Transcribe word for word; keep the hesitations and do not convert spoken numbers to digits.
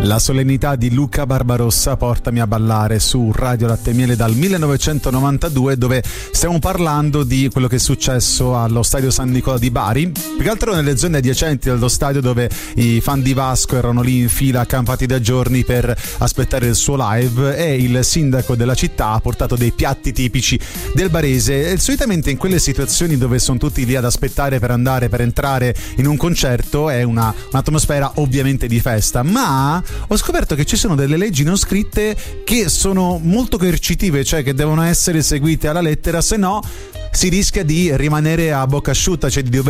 La solennità di Luca Barbarossa, Portami a ballare, su Radio Latte e Miele dal millenovecentonovantadue, dove stiamo parlando di quello che è successo allo Stadio San Nicola di Bari, più che altro nelle zone adiacenti allo stadio, dove i fan di Vasco erano lì in fila accampati da giorni per aspettare il suo live, e il sindaco della città ha portato dei piatti tipici del barese. E solitamente in quelle situazioni dove sono tutti lì ad aspettare per andare per entrare in un concerto è una, un'atmosfera ovviamente di festa, ma ho scoperto che ci sono delle leggi non scritte che sono molto coercitive, cioè che devono essere seguite alla lettera, se no si rischia di rimanere a bocca asciutta, cioè di dover